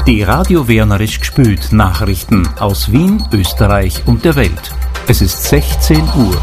Die Radio Wernerisch gespült Nachrichten aus Wien, Österreich und der Welt. Es ist 16 Uhr.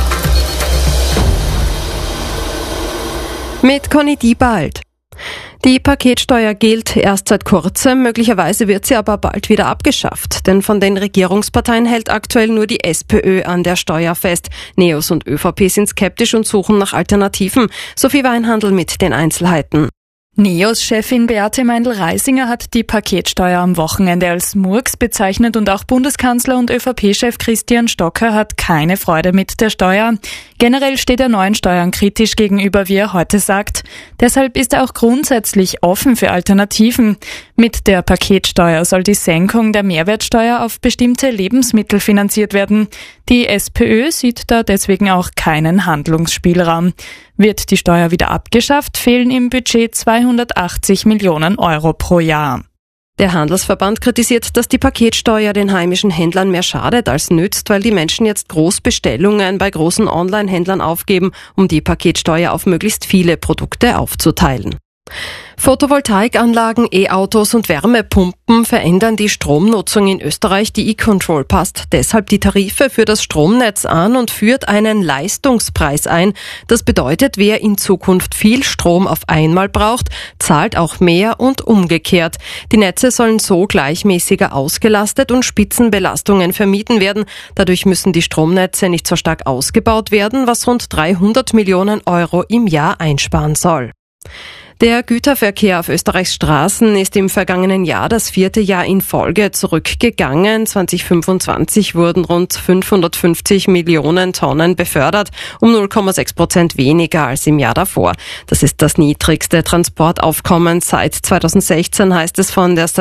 Mit Conny Diebald. Die Paketsteuer gilt erst seit kurzem, möglicherweise wird sie aber bald wieder abgeschafft, denn von den Regierungsparteien hält aktuell nur die SPÖ an der Steuer fest. NEOS und ÖVP sind skeptisch und suchen nach Alternativen. Sophie Weinhandl mit den Einzelheiten. NEOS-Chefin Beate Meindl-Reisinger hat die Paketsteuer am Wochenende als Murks bezeichnet und auch Bundeskanzler und ÖVP-Chef Christian Stocker hat keine Freude mit der Steuer. Generell steht er neuen Steuern kritisch gegenüber, wie er heute sagt. Deshalb ist er auch grundsätzlich offen für Alternativen. Mit der Paketsteuer soll die Senkung der Mehrwertsteuer auf bestimmte Lebensmittel finanziert werden. Die SPÖ sieht da deswegen auch keinen Handlungsspielraum. Wird die Steuer wieder abgeschafft, fehlen im Budget 280 Millionen Euro pro Jahr. Der Handelsverband kritisiert, dass die Paketsteuer den heimischen Händlern mehr schadet als nützt, weil die Menschen jetzt Großbestellungen bei großen Online-Händlern aufgeben, um die Paketsteuer auf möglichst viele Produkte aufzuteilen. Photovoltaikanlagen, E-Autos und Wärmepumpen verändern die Stromnutzung in Österreich. Die E-Control passt deshalb die Tarife für das Stromnetz an und führt einen Leistungspreis ein. Das bedeutet, wer in Zukunft viel Strom auf einmal braucht, zahlt auch mehr und umgekehrt. Die Netze sollen so gleichmäßiger ausgelastet und Spitzenbelastungen vermieden werden. Dadurch müssen die Stromnetze nicht so stark ausgebaut werden, was rund 300 Millionen Euro im Jahr einsparen soll. Der Güterverkehr auf Österreichs Straßen ist im vergangenen Jahr das 4. Jahr in Folge zurückgegangen. 2025 wurden rund 550 Millionen Tonnen befördert, um 0,6% weniger als im Jahr davor. Das ist das niedrigste Transportaufkommen seit 2016, heißt es von der